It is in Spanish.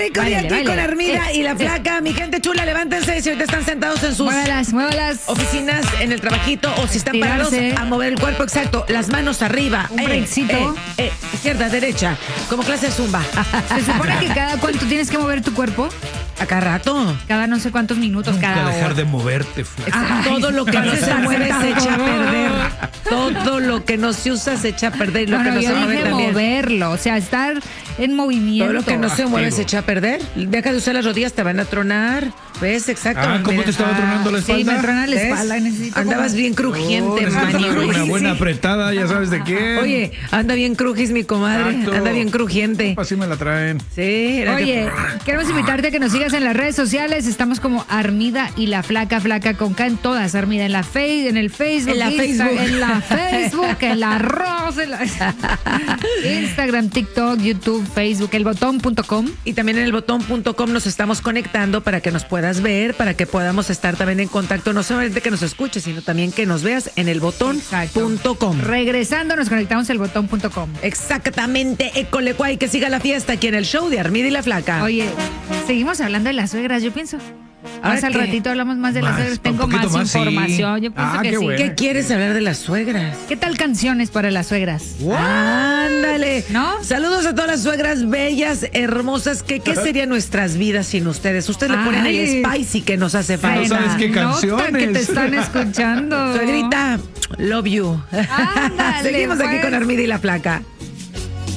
rico día aquí con Armida y la Flaca. Mi gente chula, levántense si ahorita están sentados en sus Muévalas. oficinas, en el trabajito, o si están parados, a mover el cuerpo, exacto. Las manos arriba. Un breakcito. Izquierda, derecha, como clase de zumba. Se supone que cada cuánto tienes que mover tu cuerpo. A cada rato. Cada no sé cuántos minutos, cada dejar hora. de moverte, Flaca. Todo lo que no se mueve se echa a perder. Todo lo que no se usa se echa a perder. Y lo que no yo se mueve dije también. moverlo, o sea, estar en movimiento. Todo lo que no se mueve Activo. se echa a perder. Deja de usar las rodillas, te van a tronar. ¿Ves? Exacto. ¿Cómo te estaba tronando la espalda? Sí, me trona la ¿Ves? espalda. Necesito Andabas como- bien crujiente, Necesitas mani. una buena Sí. apretada, ya sabes de quién. Oye, anda bien crujis mi comadre. Exacto. Anda bien crujiente. Así me la traen. Sí. era que- Oye, queremos invitarte a que nos sigas en las redes sociales. Estamos como Armida y la Flaca con K en todas. Armida en la en el Facebook, En la Insta- Facebook. en la Facebook, en la Arroz, en la Instagram, TikTok, YouTube, Facebook, elbotón.com. Y también en elbotón.com nos estamos conectando para que nos puedas ver, para que podamos estar también en contacto, no solamente que nos escuches, sino también que nos veas en elbotón.com. Regresando, nos conectamos a elbotón.com. Exactamente, Ecolecuay, que siga la fiesta aquí en el show de Armida y la Flaca. Oye, seguimos hablando de las suegras, yo pienso. ¿Ahora Más al qué? ratito hablamos más de las Más, suegras. un Tengo poquito más más, sí. información. Yo pienso que qué sí. bueno. ¿Qué quieres hablar de las suegras? ¿Qué tal canciones para las suegras? Ándale. ¿No? Saludos a todas las suegras bellas, hermosas. ¿Qué serían nuestras vidas sin ustedes? Ustedes le ponen el Ay. spicy que nos hace Pero falta. ¿sabes qué Nota canciones? que te están escuchando. Suegrita, love you. Ándale, Seguimos aquí pues. con Armida y la Flaca.